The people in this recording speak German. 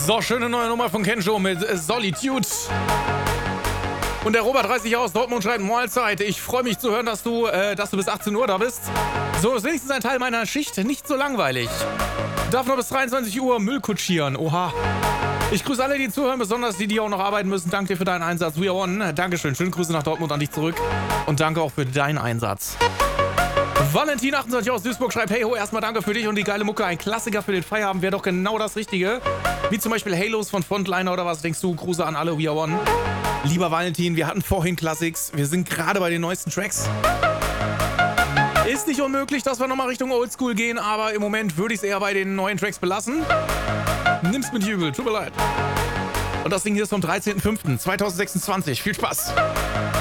So, schöne neue Nummer von Kensho mit Solitude. Und der Robert 30 aus Dortmund schreibt Mahlzeit. Ich freue mich zu hören, dass du bis 18 Uhr da bist. So ist wenigstens ein Teil meiner Schicht nicht so langweilig. Darf noch bis 23 Uhr Müll kutschieren. Oha. Ich grüße alle, die zuhören, besonders die auch noch arbeiten müssen. Danke dir für deinen Einsatz. We are one. Dankeschön. Schöne Grüße nach Dortmund an dich zurück. Und danke auch für deinen Einsatz. Valentin 28 aus Duisburg schreibt, hey ho, erstmal danke für dich und die geile Mucke. Ein Klassiker für den Feierabend wäre doch genau das Richtige. Wie zum Beispiel Halos von Frontliner oder was denkst du? Grüße an alle, We are one. Lieber Valentin, wir hatten vorhin Classics. Wir sind gerade bei den neuesten Tracks. Ist nicht unmöglich, dass wir nochmal Richtung Oldschool gehen, aber im Moment würde ich es eher bei den neuen Tracks belassen. Nimm's mit Jubel, tut mir leid. Und das Ding hier ist vom 13.05.2026. Viel Spaß!